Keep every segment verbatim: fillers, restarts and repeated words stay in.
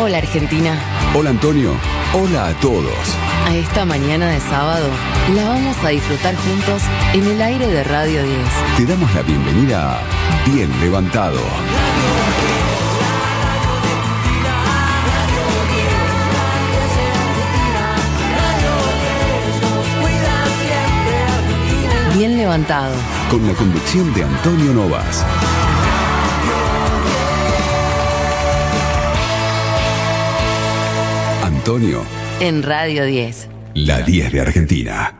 Hola Argentina. Hola Antonio. Hola a todos. A esta mañana de sábado la vamos a disfrutar juntos en el aire de Radio diez. Te damos la bienvenida a Bien Levantado. Bien Levantado. Con la conducción de Antonio Novas. Antonio. En Radio diez. La diez de Argentina.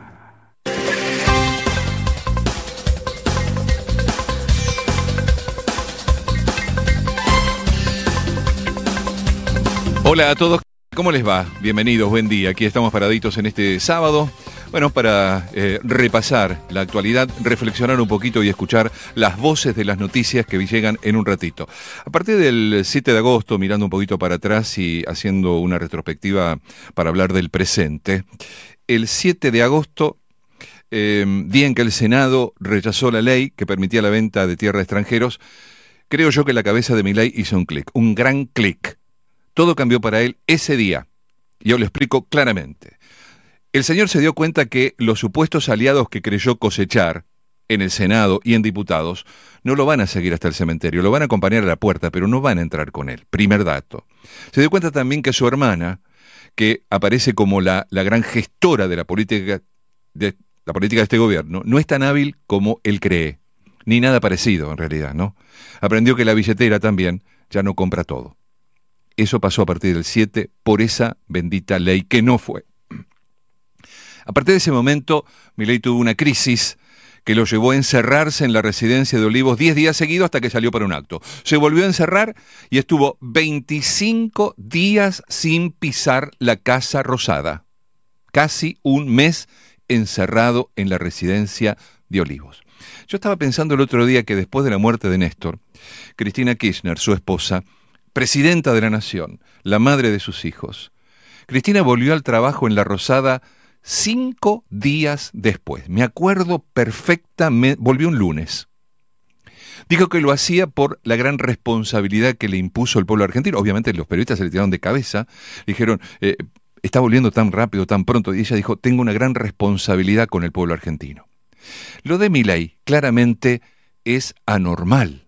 Hola a todos, ¿cómo les va? Bienvenidos, buen día. Aquí estamos paraditos en este sábado. Bueno, para eh, repasar la actualidad, reflexionar un poquito y escuchar las voces de las noticias que llegan en un ratito. A partir del siete de agosto, mirando un poquito para atrás y haciendo una retrospectiva para hablar del presente, el siete de agosto, eh, día en que el Senado rechazó la ley que permitía la venta de tierra a extranjeros, creo yo que la cabeza de Milei hizo un clic, un gran clic. Todo cambió para él ese día. Yo lo explico claramente. El señor se dio cuenta que los supuestos aliados que creyó cosechar en el Senado y en diputados no lo van a seguir hasta el cementerio, lo van a acompañar a la puerta, pero no van a entrar con él. Primer dato. Se dio cuenta también que su hermana, que aparece como la, la gran gestora de la política de la política de este gobierno, no es tan hábil como él cree, ni nada parecido en realidad, ¿no? Aprendió que la billetera también ya no compra todo. Eso pasó a partir del siete por esa bendita ley que no fue. A partir de ese momento, Milei tuvo una crisis que lo llevó a encerrarse en la residencia de Olivos diez días seguidos hasta que salió para un acto. Se volvió a encerrar y estuvo veinticinco días sin pisar la Casa Rosada. Casi un mes encerrado en la residencia de Olivos. Yo estaba pensando el otro día que después de la muerte de Néstor, Cristina Kirchner, su esposa, presidenta de la Nación, la madre de sus hijos, Cristina volvió al trabajo en la Rosada cinco días después. Me acuerdo perfectamente, volvió un lunes. Dijo que lo hacía por la gran responsabilidad que le impuso el pueblo argentino. Obviamente los periodistas se le tiraron de cabeza, dijeron, eh, está volviendo tan rápido, tan pronto, y ella dijo, tengo una gran responsabilidad con el pueblo argentino. Lo de Milei claramente es anormal.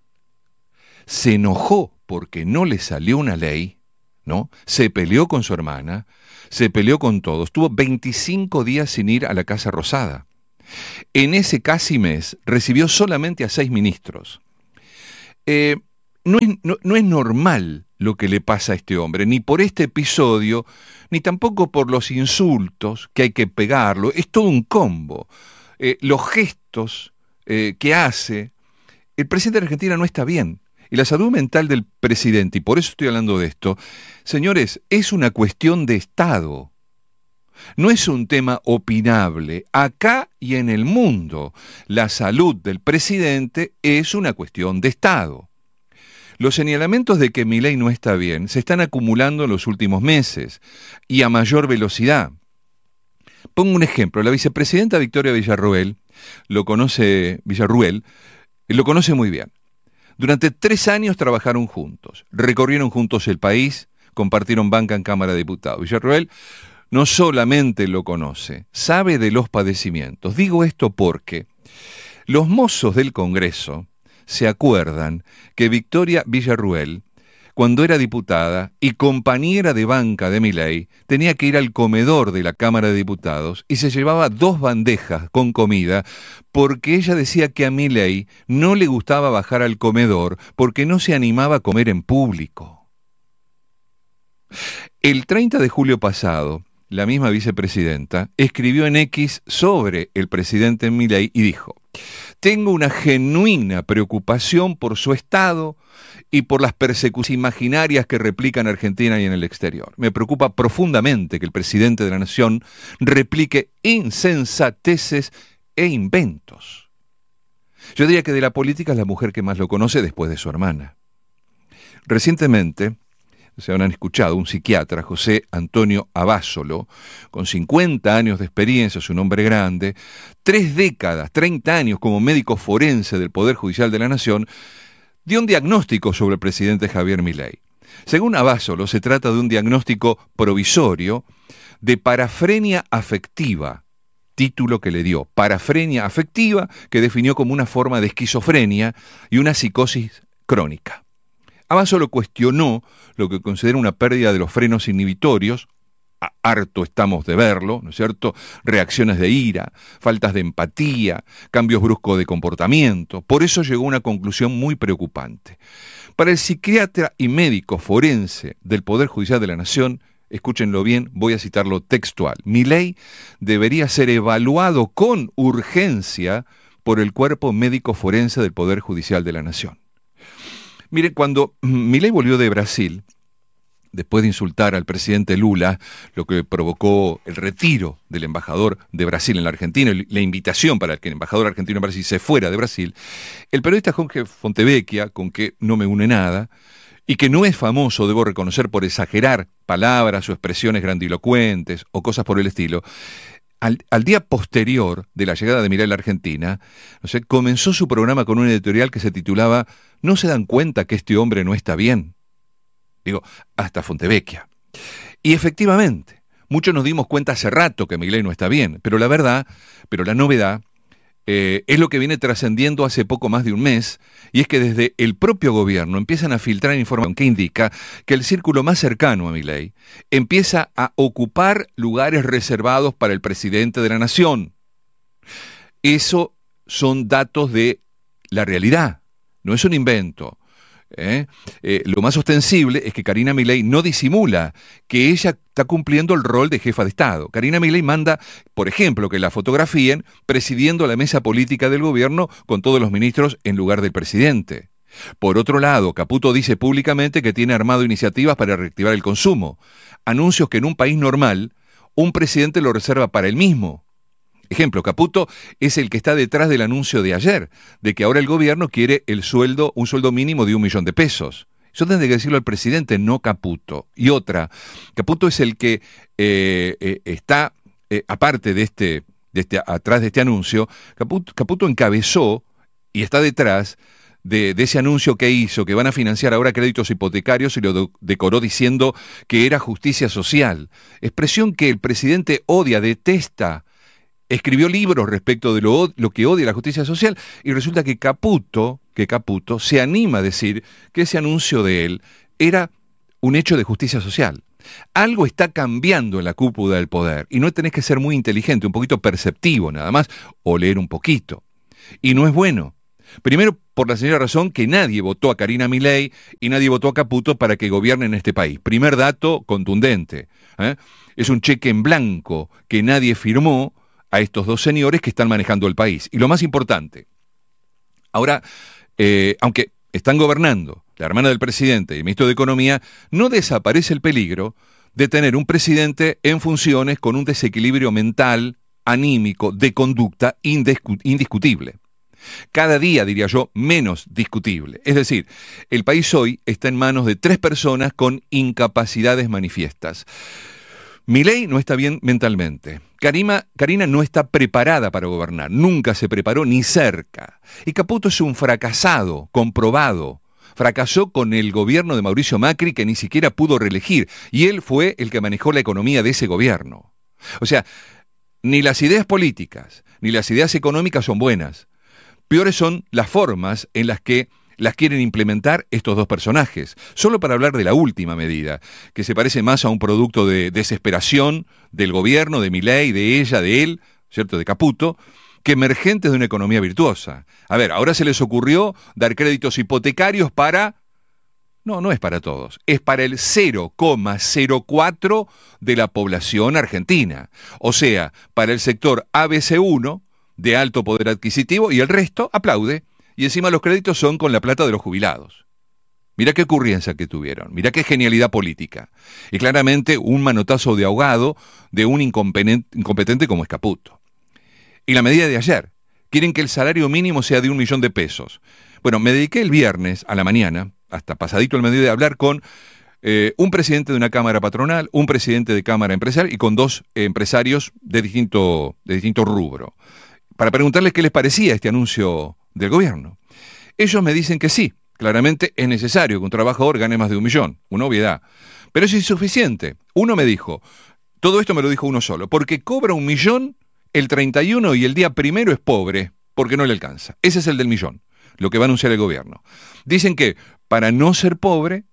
Se enojó porque no le salió una ley, ¿no? Se peleó con su hermana, se peleó con todos, tuvo veinticinco días sin ir a la Casa Rosada. En ese casi mes recibió solamente a seis ministros. Eh, no, es, no, no es normal lo que le pasa a este hombre, ni por este episodio, ni tampoco por los insultos que hay que pegarlo. Es todo un combo. Eh, los gestos eh, que hace, el presidente de Argentina no está bien. Y la salud mental del presidente, y por eso estoy hablando de esto, señores, es una cuestión de Estado. No es un tema opinable. Acá y en el mundo, la salud del presidente es una cuestión de Estado. Los señalamientos de que Milei no está bien se están acumulando en los últimos meses, y a mayor velocidad. Pongo un ejemplo. La vicepresidenta Victoria Villarruel, lo conoce, Villarruel, lo conoce muy bien. Durante tres años trabajaron juntos, recorrieron juntos el país, compartieron banca en Cámara de Diputados. Villarruel no solamente lo conoce, sabe de los padecimientos. Digo esto porque los mozos del Congreso se acuerdan que Victoria Villarruel, cuando era diputada y compañera de banca de Milei, tenía que ir al comedor de la Cámara de Diputados y se llevaba dos bandejas con comida porque ella decía que a Milei no le gustaba bajar al comedor porque no se animaba a comer en público. El treinta de julio pasado, la misma vicepresidenta escribió en X sobre el presidente Milei y dijo: tengo una genuina preocupación por su estado y por las persecuciones imaginarias que replican en Argentina y en el exterior. Me preocupa profundamente que el presidente de la Nación replique insensateces e inventos. Yo diría que de la política es la mujer que más lo conoce después de su hermana. Recientemente, se habrán escuchado, un psiquiatra, José Antonio Abásolo, con cincuenta años de experiencia, es un hombre grande, tres décadas, treinta años como médico forense del Poder Judicial de la Nación, dio un diagnóstico sobre el presidente Javier Milei. Según Abasolo, se trata de un diagnóstico provisorio de parafrenia afectiva, título que le dio, parafrenia afectiva, que definió como una forma de esquizofrenia y una psicosis crónica. Abasolo cuestionó lo que considera una pérdida de los frenos inhibitorios, harto estamos de verlo, ¿no es cierto?, reacciones de ira, faltas de empatía, cambios bruscos de comportamiento. Por eso llegó a una conclusión muy preocupante. Para el psiquiatra y médico forense del Poder Judicial de la Nación, escúchenlo bien, voy a citarlo textual, Milei debería ser evaluado con urgencia por el Cuerpo Médico Forense del Poder Judicial de la Nación. Miren, cuando Milei volvió de Brasil, después de insultar al presidente Lula, lo que provocó el retiro del embajador de Brasil en la Argentina, y la invitación para que el embajador argentino en Brasil se fuera de Brasil, el periodista Jorge Fontevecchia, con que no me une nada, y que no es famoso, debo reconocer, por exagerar palabras o expresiones grandilocuentes o cosas por el estilo, al, al día posterior de la llegada de Milei a la Argentina, no sé, comenzó su programa con un editorial que se titulaba ¿No se dan cuenta que este hombre no está bien? Digo, hasta Fontevecchia. Y efectivamente, muchos nos dimos cuenta hace rato que Milei no está bien, pero la verdad, pero la novedad, eh, es lo que viene trascendiendo hace poco más de un mes, y es que desde el propio gobierno empiezan a filtrar información que indica que el círculo más cercano a Milei empieza a ocupar lugares reservados para el presidente de la nación. Eso son datos de la realidad, no es un invento. ¿Eh? Eh, lo más ostensible es que Karina Milei no disimula que ella está cumpliendo el rol de jefa de Estado. Karina Milei manda, por ejemplo, que la fotografíen presidiendo la mesa política del gobierno con todos los ministros en lugar del presidente. Por otro lado, Caputo dice públicamente que tiene armado iniciativas para reactivar el consumo. Anuncios que en un país normal un presidente lo reserva para él mismo. Ejemplo, Caputo es el que está detrás del anuncio de ayer, de que ahora el gobierno quiere el sueldo, un sueldo mínimo de un millón de pesos. Eso tendría que decirlo al presidente, no Caputo. Y otra, Caputo es el que eh, eh, está, eh, aparte de este, de este, atrás de este anuncio, Caputo, Caputo encabezó y está detrás de, de ese anuncio que hizo, que van a financiar ahora créditos hipotecarios, y lo do, decoró diciendo que era justicia social. Expresión que el presidente odia, detesta. Escribió libros respecto de lo, lo que odia la justicia social, y resulta que Caputo, que Caputo se anima a decir que ese anuncio de él era un hecho de justicia social. Algo está cambiando en la cúpula del poder, y no tenés que ser muy inteligente, un poquito perceptivo nada más, o leer un poquito. Y no es bueno. Primero, por la sencilla razón que nadie votó a Karina Milei y nadie votó a Caputo para que gobierne en este país. Primer dato contundente. ¿eh? Es un cheque en blanco que nadie firmó a estos dos señores que están manejando el país. Y lo más importante, ahora, eh, aunque están gobernando la hermana del presidente y el ministro de Economía, no desaparece el peligro de tener un presidente en funciones con un desequilibrio mental, anímico, de conducta indiscu- indiscutible. Cada día, diría yo, menos discutible. Es decir, el país hoy está en manos de tres personas con incapacidades manifiestas. Milei no está bien mentalmente. Karima, Karina no está preparada para gobernar. Nunca se preparó ni cerca. Y Caputo es un fracasado, comprobado. Fracasó con el gobierno de Mauricio Macri, que ni siquiera pudo reelegir. Y él fue el que manejó la economía de ese gobierno. O sea, ni las ideas políticas, ni las ideas económicas son buenas. Peores son las formas en las que las quieren implementar estos dos personajes. Solo para hablar de la última medida, que se parece más a un producto de desesperación del gobierno, de Milei, de ella, de él, ¿cierto?, de Caputo, que emergentes de una economía virtuosa. A ver, ahora se les ocurrió dar créditos hipotecarios para... No, no es para todos. Es para el cero coma cero cuatro de la población argentina. O sea, para el sector A B C uno, de alto poder adquisitivo, y el resto aplaude. Y encima los créditos son con la plata de los jubilados. Mirá qué ocurrencia que tuvieron, mirá qué genialidad política. Y claramente un manotazo de ahogado de un incompetente como es Caputo. Y la medida de ayer, quieren que el salario mínimo sea de un millón de pesos. Bueno, me dediqué el viernes a la mañana, hasta pasadito el mediodía, de hablar con eh, un presidente de una cámara patronal, un presidente de cámara empresarial y con dos eh, empresarios de distinto, de distinto rubro, para preguntarles qué les parecía este anuncio del gobierno. Ellos me dicen que sí, Claramente es necesario que un trabajador gane más de un millón, una obviedad. Pero es insuficiente. Uno me dijo, todo esto me lo dijo uno solo, porque cobra un millón el treinta y uno y el día primero es pobre, porque no le alcanza. Ese es el del millón, lo que va a anunciar el gobierno. Dicen que para no ser pobre,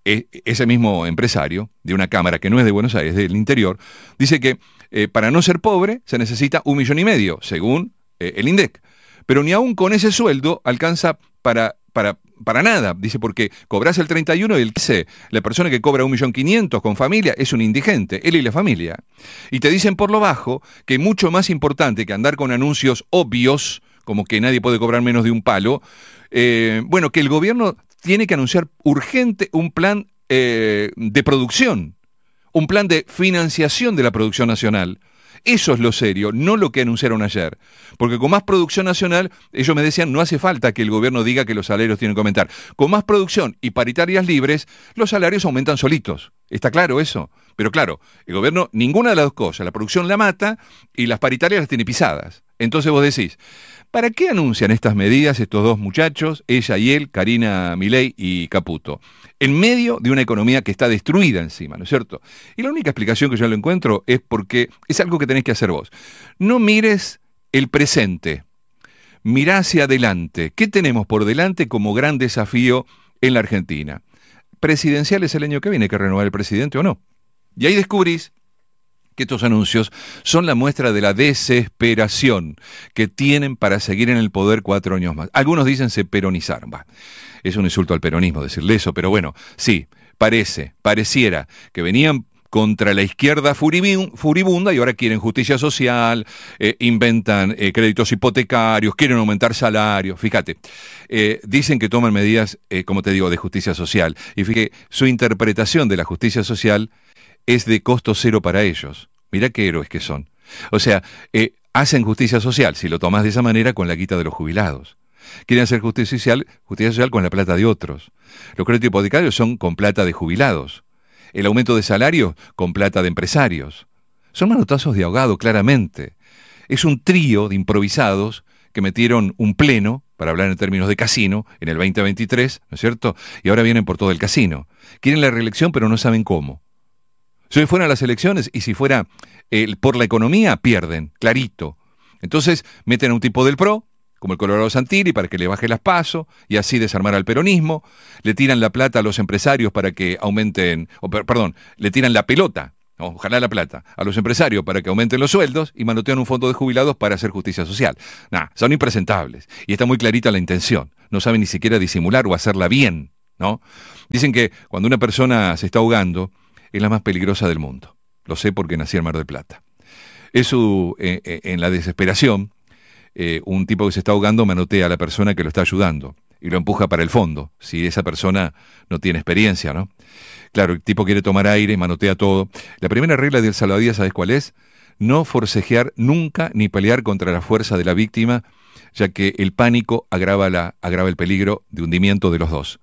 ese mismo empresario de una cámara que no es de Buenos Aires, del interior, dice que eh, para no ser pobre se necesita un millón y medio, según eh, el INDEC. Pero ni aún con ese sueldo alcanza para, para, para nada. Dice, porque cobras el treinta y uno y el quince, la persona que cobra un millón quinientos con familia es un indigente, él y la familia. Y te dicen por lo bajo que mucho más importante que andar con anuncios obvios, como que nadie puede cobrar menos de un palo, eh, bueno, que el gobierno tiene que anunciar urgente un plan eh, de producción, un plan de financiación de la producción nacional. Eso es lo serio, no lo que anunciaron ayer. Porque con más producción nacional, ellos me decían, no hace falta que el gobierno diga que los salarios tienen que aumentar. Con más producción y paritarias libres, los salarios aumentan solitos. ¿Está claro eso? Pero claro, el gobierno, ninguna de las dos cosas, la producción la mata y las paritarias las tiene pisadas. Entonces vos decís, ¿para qué anuncian estas medidas estos dos muchachos, ella y él, Karina Milei y Caputo? En medio de una economía que está destruida encima, ¿no es cierto? Y la única explicación que yo lo encuentro es porque es algo que tenés que hacer vos. No mires el presente, mirá hacia adelante. ¿Qué tenemos por delante como gran desafío en la Argentina? Presidenciales el año que viene, ¿hay que renovar el presidente o no? Y ahí descubrís que estos anuncios son la muestra de la desesperación que tienen para seguir en el poder cuatro años más. Algunos dicen se peronizaron. Bah, es un insulto al peronismo decirle eso, pero bueno, sí, parece, pareciera que venían contra la izquierda furibunda y ahora quieren justicia social, eh, inventan eh, créditos hipotecarios, quieren aumentar salarios. Fíjate, eh, dicen que toman medidas, eh, como te digo, de justicia social. Y fíjate, su interpretación de la justicia social es de costo cero para ellos. Mirá qué héroes que son. O sea, eh, hacen justicia social, si lo tomás de esa manera, con la quita de los jubilados. Quieren hacer justicia social, justicia social con la plata de otros. Los créditos hipotecarios son con plata de jubilados. El aumento de salario con plata de empresarios. Son manotazos de ahogado, claramente. Es un trío de improvisados que metieron un pleno, para hablar en términos de casino, en el veinte veintitrés, ¿no es cierto? Y ahora vienen por todo el casino. Quieren la reelección, pero no saben cómo. Si fueran las elecciones y si fuera eh, por la economía, pierden, clarito. Entonces meten a un tipo del P R O, como el Colorado Santilli, para que le baje las PASO y así desarmar al peronismo. Le tiran la plata a los empresarios para que aumenten, o, perdón, le tiran la pelota, no, ojalá la plata, a los empresarios para que aumenten los sueldos y manotean un fondo de jubilados para hacer justicia social. Nah, son impresentables. Y está muy clarita la intención. No saben ni siquiera disimular o hacerla bien, ¿no? Dicen que cuando una persona se está ahogando, es la más peligrosa del mundo. Lo sé porque nací en Mar del Plata. Eso, eh, eh, en la desesperación, eh, un tipo que se está ahogando manotea a la persona que lo está ayudando y lo empuja para el fondo, si esa persona no tiene experiencia, ¿no? Claro, el tipo quiere tomar aire, manotea todo. La primera regla del salvavidas, ¿sabes cuál es? No forcejear nunca ni pelear contra la fuerza de la víctima, ya que el pánico agrava, la, agrava el peligro de hundimiento de los dos.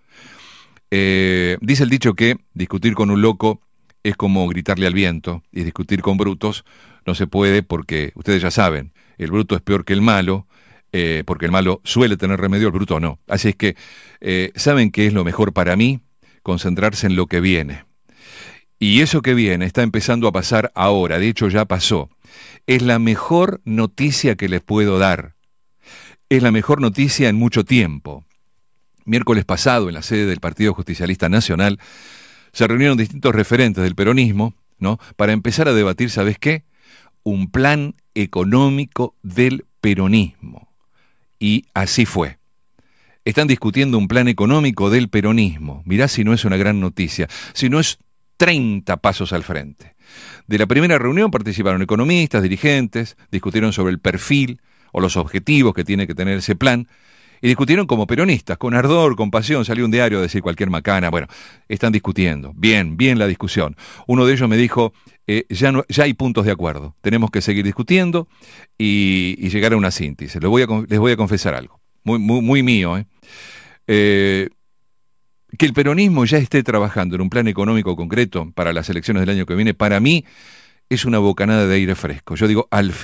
Eh, dice el dicho que discutir con un loco es como gritarle al viento, y discutir con brutos no se puede porque, ustedes ya saben, el bruto es peor que el malo, eh, porque el malo suele tener remedio, el bruto no. Así es que, eh, ¿saben qué es lo mejor para mí? Concentrarse en lo que viene. Y eso que viene está empezando a pasar ahora, de hecho ya pasó. Es la mejor noticia que les puedo dar. Es la mejor noticia en mucho tiempo. Miércoles pasado, en la sede del Partido Justicialista Nacional, se reunieron distintos referentes del peronismo, ¿no?, para empezar a debatir, ¿sabes qué? Un plan económico del peronismo. Y así fue. Están discutiendo un plan económico del peronismo. Mirá si no es una gran noticia, si no es treinta pasos al frente. De la primera reunión participaron economistas, dirigentes, discutieron sobre el perfil o los objetivos que tiene que tener ese plan, y discutieron como peronistas, con ardor, con pasión. Salió un diario a decir cualquier macana. Bueno, están discutiendo. Bien, bien la discusión. Uno de ellos me dijo, eh, ya, no, ya hay puntos de acuerdo. Tenemos que seguir discutiendo y, y llegar a una síntesis. Les voy a, les voy a confesar algo. Muy, muy, muy mío. ¿eh? Eh, que el peronismo ya esté trabajando en un plan económico concreto para las elecciones del año que viene, para mí es una bocanada de aire fresco. Yo digo, al fin,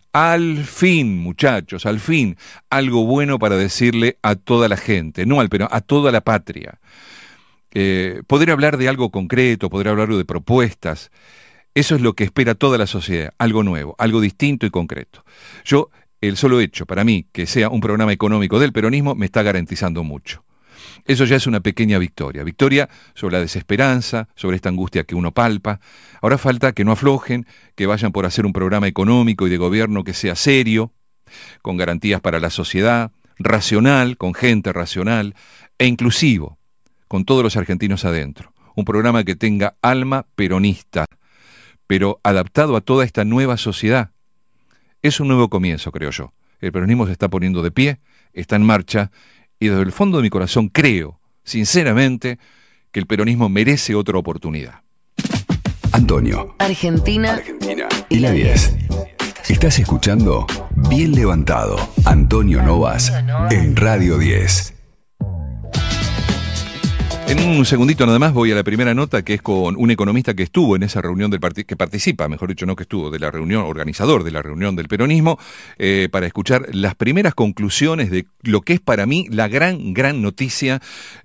Al fin, muchachos, al fin, algo bueno para decirle a toda la gente, no al pero a toda la patria. Eh, poder hablar de algo concreto, poder hablar de propuestas, eso es lo que espera toda la sociedad, algo nuevo, algo distinto y concreto. Yo, el solo hecho, para mí, que sea un programa económico del peronismo, me está garantizando mucho. Eso ya es una pequeña victoria, victoria sobre la desesperanza, sobre esta angustia que uno palpa. Ahora falta que no aflojen, que vayan por hacer un programa económico y de gobierno que sea serio, con garantías para la sociedad, racional, con gente racional, e inclusivo, con todos los argentinos adentro. Un programa que tenga alma peronista, pero adaptado a toda esta nueva sociedad. Es un nuevo comienzo, creo yo. El peronismo se está poniendo de pie, está en marcha, y desde el fondo de mi corazón creo, sinceramente, que el peronismo merece otra oportunidad. Antonio, Argentina, Argentina y la diez. Estás escuchando Bien Levantado, Antonio Novas, en Radio diez. En un segundito nada más voy a la primera nota, que es con un economista que estuvo en esa reunión del partido, que participa, mejor dicho, no que estuvo, de la reunión, organizador de la reunión del peronismo, eh, para escuchar las primeras conclusiones de lo que es para mí la gran, gran noticia,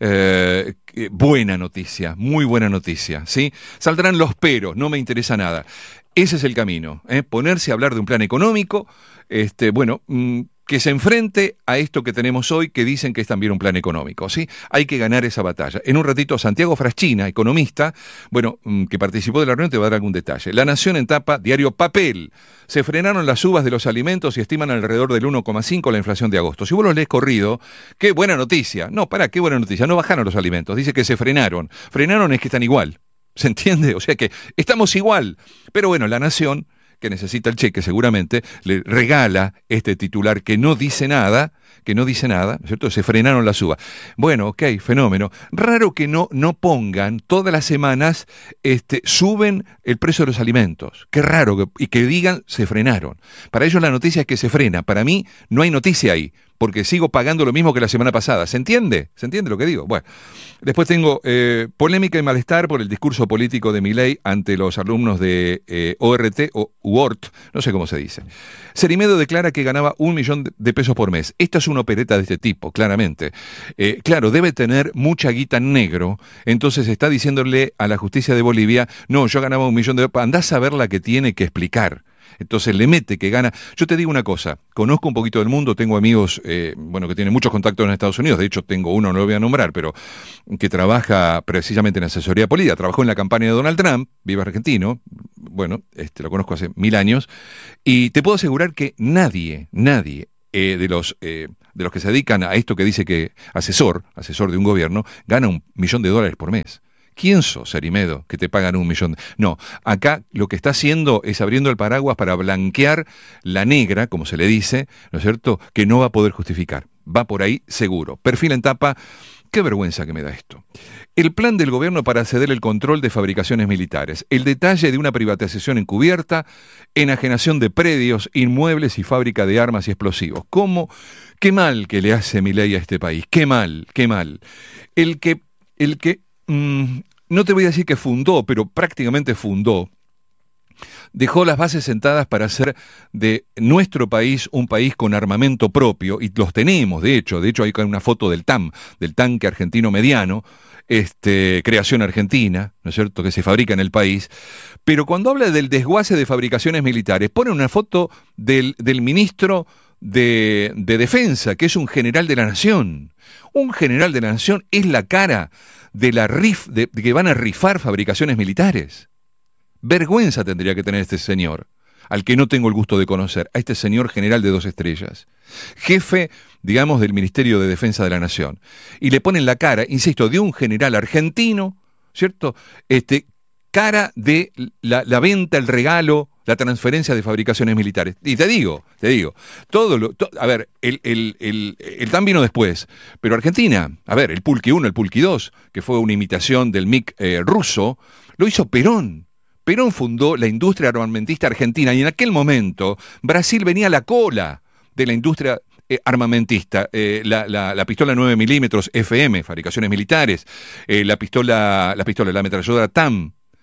eh, buena noticia, muy buena noticia, ¿sí? Saldrán los peros, no me interesa nada. Ese es el camino, ¿eh? Ponerse a hablar de un plan económico, este, bueno... Mmm, que se enfrente a esto que tenemos hoy, que dicen que es también un plan económico, ¿sí? Hay que ganar esa batalla. En un ratito, Santiago Fraschina, economista, bueno, que participó de la reunión, te va a dar algún detalle. La Nación en tapa, diario Papel. Se frenaron las subas de los alimentos y estiman alrededor del uno coma cinco la inflación de agosto. Si vos lo lees corrido, qué buena noticia. No, pará, qué buena noticia. No bajaron los alimentos, dice que se frenaron. Frenaron es que están igual, ¿se entiende? O sea que estamos igual. Pero bueno, La Nación, que necesita el cheque seguramente, le regala este titular que no dice nada, que no dice nada, ¿no es cierto? Se frenaron las uvas. Bueno, ok, fenómeno. Raro que no, no pongan todas las semanas, este, suben el precio de los alimentos. Qué raro, que, y que digan se frenaron. Para ellos la noticia es que se frena. Para mí no hay noticia ahí, porque sigo pagando lo mismo que la semana pasada. ¿Se entiende? ¿Se entiende lo que digo? Bueno, después tengo eh, polémica y malestar por el discurso político de Milei ante los alumnos de eh, O R T o U O R T, no sé cómo se dice. Cerimedo declara que ganaba un millón de pesos por mes. Esta es una opereta de este tipo, claramente. Eh, claro, debe tener mucha guita en negro, entonces está diciéndole a la justicia de Bolivia, no, yo ganaba un millón de pesos, andás a ver la que tiene que explicar. Entonces le mete que gana. Yo te digo una cosa, conozco un poquito del mundo, tengo amigos, eh, bueno, que tienen muchos contactos en Estados Unidos, de hecho tengo uno, no lo voy a nombrar, pero que trabaja precisamente en asesoría política, trabajó en la campaña de Donald Trump, vive argentino, bueno, este, lo conozco hace mil años, y te puedo asegurar que nadie, nadie eh, de los... Eh, de los que se dedican a esto que dice que asesor, asesor de un gobierno, gana un millón de dólares por mes. ¿Quién sos, Cerimedo, que te pagan un millón? No, acá lo que está haciendo es abriendo el paraguas para blanquear la negra, como se le dice, ¿no es cierto?, que no va a poder justificar. Va por ahí seguro. Perfil en tapa, qué vergüenza que me da esto. El plan del gobierno para ceder el control de fabricaciones militares. El detalle de una privatización encubierta, enajenación de predios, inmuebles y fábrica de armas y explosivos. ¿Cómo? Qué mal que le hace Milei a este país. Qué mal, qué mal. El que... El que Mm, no te voy a decir que fundó, pero prácticamente fundó, dejó las bases sentadas para hacer de nuestro país un país con armamento propio, y los tenemos, de hecho, de hecho hay una foto del T A M, del tanque argentino mediano, este, creación argentina, ¿no es cierto?, que se fabrica en el país, pero cuando habla del desguace de fabricaciones militares, pone una foto del, del ministro de, de Defensa, que es un general de la Nación. Un general de la Nación es la cara de la rif, de, de que van a rifar fabricaciones militares. Vergüenza tendría que tener este señor, al que no tengo el gusto de conocer, a este señor general de dos estrellas, jefe, digamos, del Ministerio de Defensa de la Nación. Y le ponen la cara, insisto, de un general argentino, ¿cierto?, Este, cara de la, la venta, el regalo, la transferencia de fabricaciones militares. Y te digo, te digo, todo lo, to, a ver, el, el, el, el T A M vino después, pero Argentina, a ver, el Pulqui uno, el Pulqui dos, que fue una imitación del MiG eh, ruso, lo hizo Perón. Perón fundó la industria armamentista argentina, y en aquel momento Brasil venía a la cola de la industria eh, armamentista. Eh, la, la, la pistola nueve milímetros F M, fabricaciones militares, eh, la pistola, la pistola, la ametralladora T A M,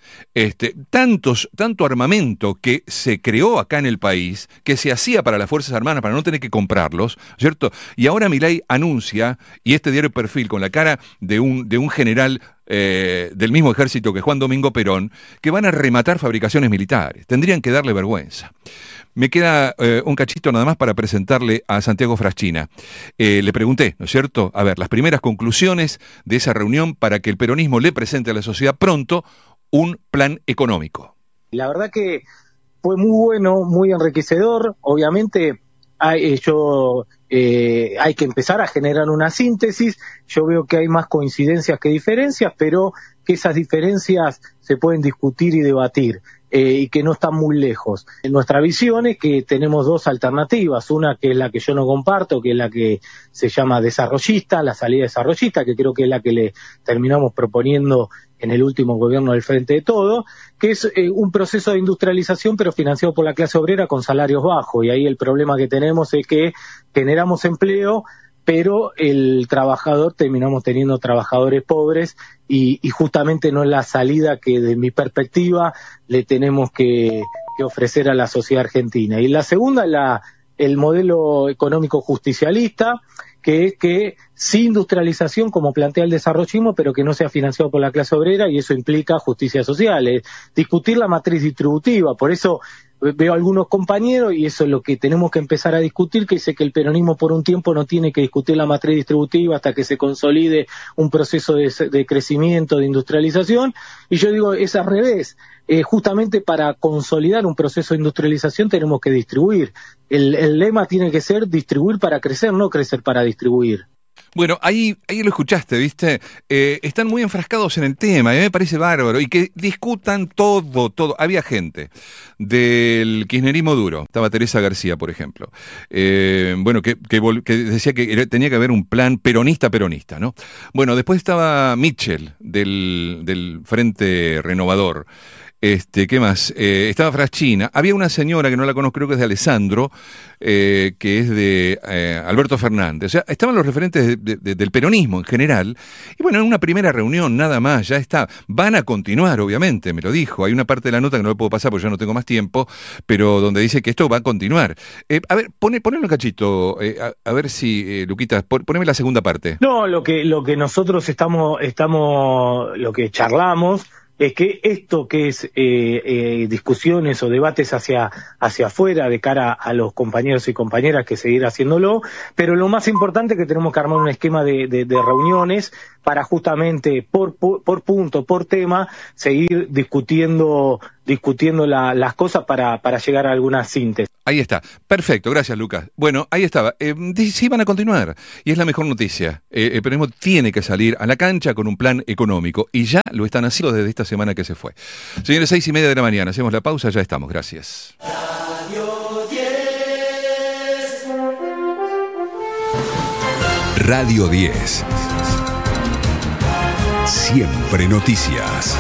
Este, tantos, tanto armamento que se creó acá en el país, que se hacía para las Fuerzas Armadas para no tener que comprarlos, ¿cierto? Y ahora Milei anuncia, y este diario Perfil, con la cara de un, de un general eh, del mismo ejército que Juan Domingo Perón, que van a rematar fabricaciones militares. Tendrían que darle vergüenza. Me queda eh, un cachito nada más para presentarle a Santiago Fraschina. Eh, le pregunté, ¿no es cierto? A ver, las primeras conclusiones de esa reunión para que el peronismo le presente a la sociedad pronto un plan económico. La verdad que fue muy bueno, muy enriquecedor. Obviamente hay, yo, eh, hay que empezar a generar una síntesis. Yo veo que hay más coincidencias que diferencias, pero que esas diferencias se pueden discutir y debatir. Eh, y que no están muy lejos. En nuestra visión es que tenemos dos alternativas, una que es la que yo no comparto, que es la que se llama desarrollista, la salida desarrollista, que creo que es la que le terminamos proponiendo en el último gobierno del Frente de Todo, que es eh, un proceso de industrialización pero financiado por la clase obrera con salarios bajos, y ahí el problema que tenemos es que generamos empleo, pero el trabajador, terminamos teniendo trabajadores pobres y, y justamente no es la salida que de mi perspectiva le tenemos que, que ofrecer a la sociedad argentina. Y la segunda, la, el modelo económico justicialista, que es que sí industrialización como plantea el desarrollismo, pero que no sea financiado por la clase obrera, y eso implica justicia social, es discutir la matriz distributiva. Por eso veo algunos compañeros, y eso es lo que tenemos que empezar a discutir, que dice que el peronismo por un tiempo no tiene que discutir la matriz distributiva hasta que se consolide un proceso de, de crecimiento, de industrialización, y yo digo, es al revés. Eh, justamente para consolidar un proceso de industrialización tenemos que distribuir. El, el lema tiene que ser distribuir para crecer, no crecer para distribuir. Bueno, ahí, ahí lo escuchaste, ¿viste? Eh, están muy enfrascados en el tema, a mí me parece bárbaro, y que discutan todo, todo. Había gente del kirchnerismo duro, estaba Teresa García, por ejemplo, eh, bueno, que, que, que decía que tenía que haber un plan peronista-peronista, ¿no? Bueno, después estaba Mitchell, del, del Frente Renovador. Este, ¿qué más? Eh, estaba Fraschina. Había una señora que no la conozco, creo que es de Alessandro, eh, que es de eh, Alberto Fernández. O sea, estaban los referentes de, de, de, del peronismo en general. Y bueno, en una primera reunión, nada más, ya está. Van a continuar, obviamente, me lo dijo. Hay una parte de la nota que no le puedo pasar porque ya no tengo más tiempo, pero donde dice que esto va a continuar. Eh, a ver, pone, ponelo un cachito, eh, a, a ver si, eh, Luquita, pon, poneme la segunda parte. No, lo que, lo que nosotros estamos, estamos, lo que charlamos, es que esto que es eh, eh, discusiones o debates hacia, hacia afuera de cara a los compañeros y compañeras, que seguir haciéndolo, pero lo más importante es que tenemos que armar un esquema de, de, de reuniones para justamente por, por, por punto, por tema, seguir discutiendo discutiendo la, las cosas para, para llegar a alguna síntesis. Ahí está. Perfecto, gracias, Lucas. Bueno, ahí estaba. Eh, sí van a continuar. Y es la mejor noticia. Eh, el peronismo tiene que salir a la cancha con un plan económico. Y ya lo están haciendo desde esta semana que se fue. Señores, seis y media de la mañana. Hacemos la pausa, ya estamos. Gracias. Radio diez. Radio diez. Siempre noticias.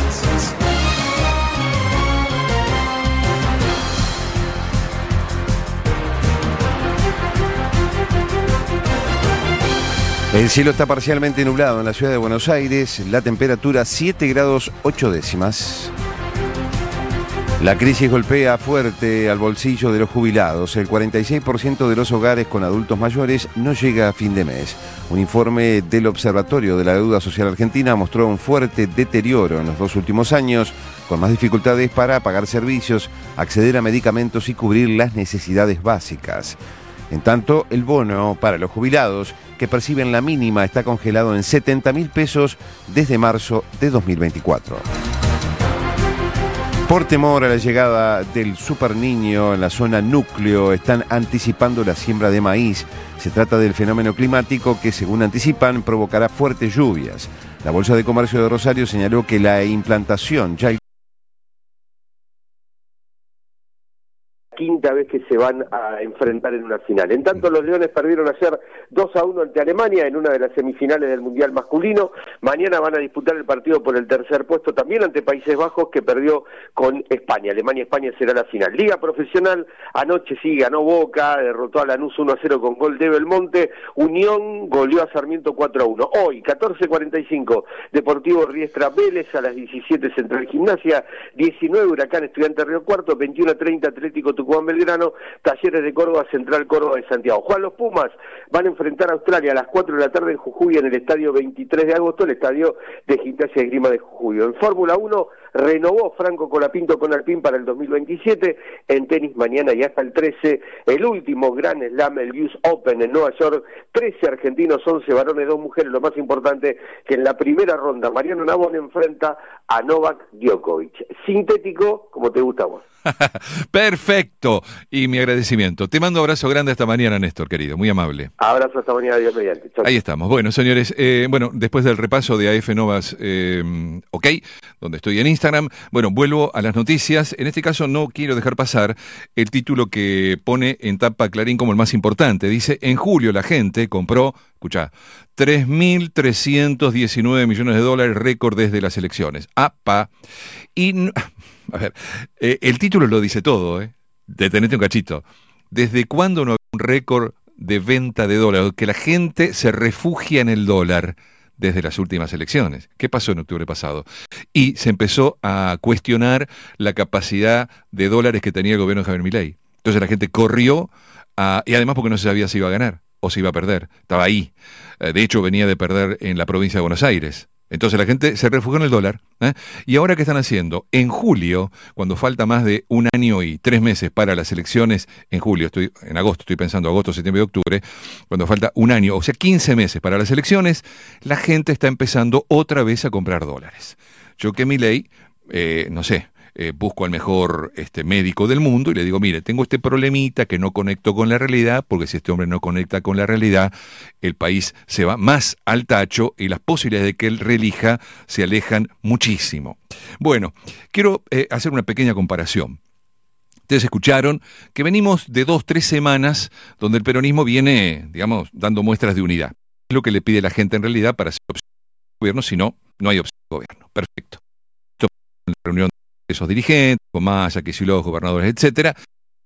El cielo está parcialmente nublado en la ciudad de Buenos Aires, la temperatura siete grados ocho décimas. La crisis golpea fuerte al bolsillo de los jubilados. El cuarenta y seis por ciento de los hogares con adultos mayores no llega a fin de mes. Un informe del Observatorio de la Deuda Social Argentina mostró un fuerte deterioro en los dos últimos años, con más dificultades para pagar servicios, acceder a medicamentos y cubrir las necesidades básicas. En tanto, el bono para los jubilados que perciben la mínima está congelado en setenta mil pesos desde marzo de dos mil veinticuatro. Por temor a la llegada del Super Niño en la zona núcleo, están anticipando la siembra de maíz. Se trata del fenómeno climático que, según anticipan, provocará fuertes lluvias. La Bolsa de Comercio de Rosario señaló que la implantación ya quinta vez que se van a enfrentar en una final. En tanto, los Leones perdieron ayer dos a uno ante Alemania en una de las semifinales del Mundial masculino. Mañana van a disputar el partido por el tercer puesto también ante Países Bajos, que perdió con España. Alemania-España será la final. Liga Profesional, anoche sí ganó Boca, derrotó a Lanús uno a cero con gol de Belmonte. Unión goleó a Sarmiento cuatro a uno. Hoy, catorce cuarenta y cinco, Deportivo Riestra Vélez, a las diecisiete Central Gimnasia, diecinueve Huracán Estudiante Río Cuarto, veintiuno treinta Atlético Tucumán Belgrano, Talleres de Córdoba, Central Córdoba de Santiago. Juan, los Pumas van a enfrentar a Australia a las cuatro de la tarde en Jujuy, en el estadio veintitrés de agosto, el estadio de Gimnasia y Esgrima de Jujuy. En Fórmula uno, renovó Franco Colapinto con Alpine para el dos mil veintisiete. En tenis, mañana y hasta el trece, el último Grand Slam, el U S Open en Nueva York. trece argentinos, once varones, dos mujeres. Lo más importante, que en la primera ronda Mariano Navón enfrenta a Novak Djokovic. Sintético, como te gusta a vos. Perfecto, y mi agradecimiento. Te mando un abrazo grande hasta mañana, Néstor, querido, muy amable. Abrazo hasta mañana, Dios mediante. Chau. Ahí estamos. Bueno, señores, eh, bueno, después del repaso de A F Novas, eh, ok, donde estoy en Instagram, bueno, vuelvo a las noticias. En este caso no quiero dejar pasar el título que pone en tapa Clarín como el más importante. Dice, en julio la gente compró, escuchá, tres mil trescientos diecinueve millones de dólares, récord desde las elecciones. ¡Apa! Y, no, a ver, eh, el título lo dice todo, ¿eh? Detenete un cachito. ¿Desde cuándo no había un récord de venta de dólares? Que la gente se refugia en el dólar desde las últimas elecciones. ¿Qué pasó en octubre pasado? Y se empezó a cuestionar la capacidad de dólares que tenía el gobierno de Javier Milei. Entonces la gente corrió, a, y además porque no se sabía si iba a ganar o si iba a perder. Estaba ahí. De hecho, venía de perder en la provincia de Buenos Aires. Entonces la gente se refugió en el dólar. ¿eh? ¿Y ahora qué están haciendo? En julio, cuando falta más de un año y tres meses para las elecciones, en julio, estoy en agosto, estoy pensando agosto, septiembre y octubre, cuando falta un año, o sea, quince meses para las elecciones, la gente está empezando otra vez a comprar dólares. Yo que Milei, eh, no sé, Eh, busco al mejor este, médico del mundo y le digo, mire, tengo este problemita que no conecto con la realidad, porque si este hombre no conecta con la realidad, el país se va más al tacho y las posibilidades de que él reelija se alejan muchísimo. Bueno, quiero eh, hacer una pequeña comparación. Ustedes escucharon que venimos de dos, tres semanas donde el peronismo viene, digamos, dando muestras de unidad. Es lo que le pide la gente en realidad para ser opción de gobierno, si no, no hay opción de gobierno. Perfecto. Esto es la reunión esos dirigentes, con Massa, Kicillof, gobernadores, etcétera.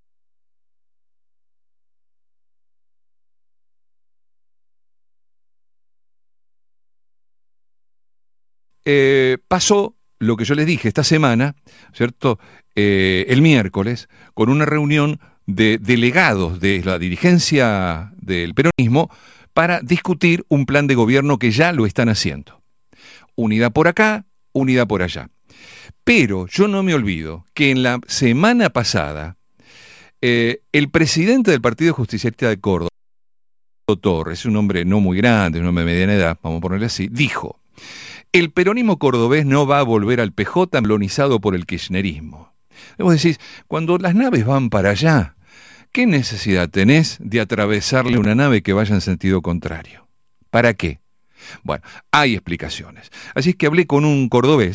Eh, pasó lo que yo les dije esta semana, ¿cierto? Eh, el miércoles, con una reunión de delegados de la dirigencia del peronismo para discutir un plan de gobierno que ya lo están haciendo. Unidad por acá, unidad por allá. Pero yo no me olvido que en la semana pasada, eh, el presidente del Partido Justicialista de Córdoba, Torres, un hombre no muy grande, un hombre de mediana edad, vamos a ponerle así, dijo, el peronismo cordobés no va a volver al P J colonizado por el kirchnerismo. Vos decís, cuando las naves van para allá, ¿qué necesidad tenés de atravesarle una nave que vaya en sentido contrario? ¿Para qué? Bueno, hay explicaciones. Así es que hablé con un cordobés,